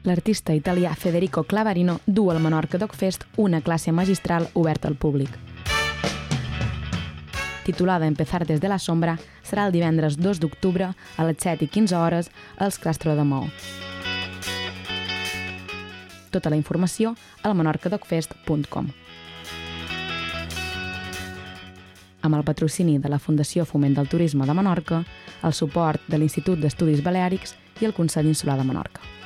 L'artista italià Federico Clavarino du al Menorca Dog Fest una classe magistral oberta al públic. Titulada Empezar desde la sombra, serà el divendres 2 d'octubre a les 7:15 hores als Castro de Maó. Tota la informació al menorcadogfest.com. Amb el patrocini de la Fundació Foment del Turisme de Menorca, el suport de l'Institut d'Estudis Baleàrics i el Consell Insular de Menorca.